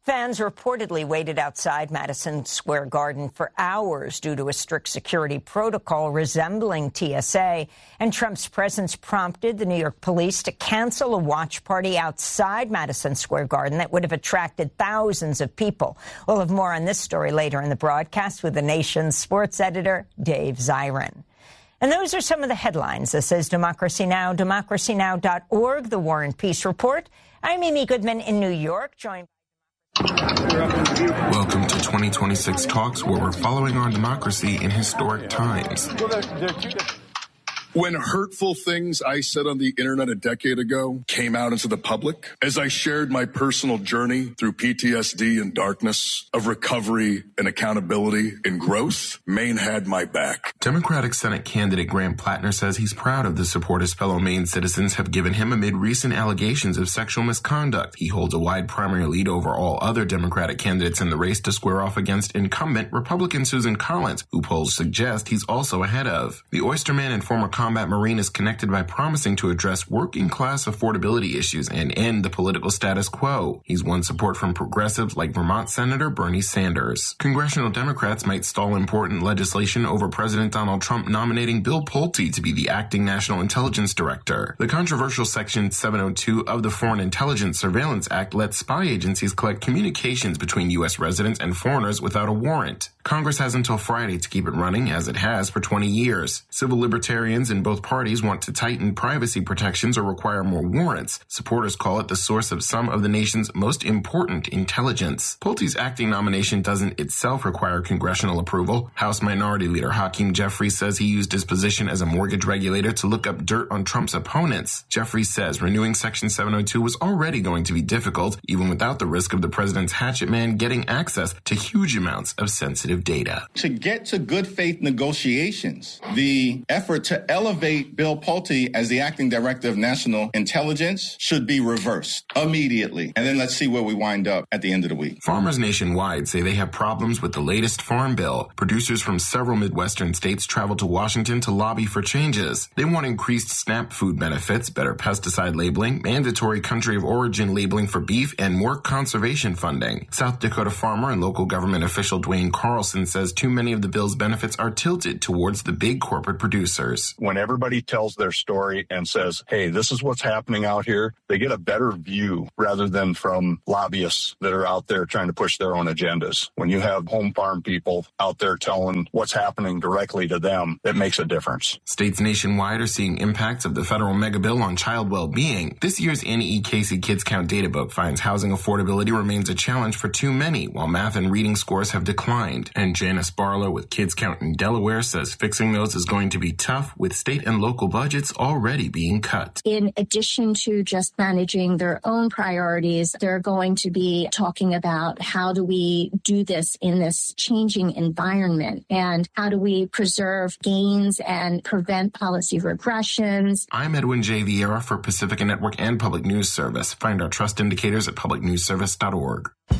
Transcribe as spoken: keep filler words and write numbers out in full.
Fans reportedly waited outside Madison Square Garden for hours due to a strict security protocol resembling T S A. And Trump's presence prompted the New York police to cancel a watch party outside Madison Square Garden that would have attracted thousands of people. We'll have more on this story later in the broadcast with the nation's sports editor, Dave Zirin. And those are some of the headlines. This is Democracy Now!, democracy now dot org, the War and Peace Report. I'm Amy Goodman in New York, joined Welcome to twenty twenty-six Talks, where we're following our democracy in historic times. When hurtful things I said on the internet a decade ago came out into the public, as I shared my personal journey through P T S D and darkness, of recovery and accountability and growth, Maine had my back. Democratic Senate candidate Graham Plattner says he's proud of the support his fellow Maine citizens have given him amid recent allegations of sexual misconduct. He holds a wide primary lead over all other Democratic candidates in the race to square off against incumbent Republican Susan Collins, who polls suggest he's also ahead of. The Oysterman and former combat Marine is connected by promising to address working-class affordability issues and end the political status quo. He's won support from progressives like Vermont Senator Bernie Sanders. Congressional Democrats might stall important legislation over President Donald Trump nominating Bill Pulte to be the acting National Intelligence Director. The controversial Section seven oh two of the Foreign Intelligence Surveillance Act lets spy agencies collect communications between U S residents and foreigners without a warrant. Congress has until Friday to keep it running, as it has for twenty years. Civil libertarians in both parties want to tighten privacy protections or require more warrants. Supporters call it the source of some of the nation's most important intelligence. Pulte's acting nomination doesn't itself require congressional approval. House Minority Leader Hakeem Jeffries says he used his position as a mortgage regulator to look up dirt on Trump's opponents. Jeffries says renewing Section seven oh two was already going to be difficult, even without the risk of the president's hatchet man getting access to huge amounts of sensitive data. To get to good faith negotiations, the effort to elevate Bill Pulte as the acting director of national intelligence should be reversed immediately. And then let's see where we wind up at the end of the week. Farmers nationwide say they have problems with the latest farm bill. Producers from several Midwestern states traveled to Washington to lobby for changes. They want increased SNAP food benefits, better pesticide labeling, mandatory country of origin labeling for beef, and more conservation funding. South Dakota farmer and local government official Dwayne Carlson says too many of the bill's benefits are tilted towards the big corporate producers. When everybody tells their story and says, hey, this is what's happening out here, they get a better view rather than from lobbyists that are out there trying to push their own agendas. When you have home farm people out there telling what's happening directly to them, it makes a difference. States nationwide are seeing impacts of the federal mega bill on child well-being. This year's Annie E. Casey Kids Count data book finds housing affordability remains a challenge for too many, while math and reading scores have declined. And Janice Barlow with Kids Count in Delaware says fixing those is going to be tough, with state and local budgets already being cut. In addition to just managing their own priorities, they're going to be talking about how do we do this in this changing environment, and how do we preserve gains and prevent policy regressions. I'm Edwin J. Vieira for Pacifica Network and Public News Service. Find our trust indicators at public news service dot org.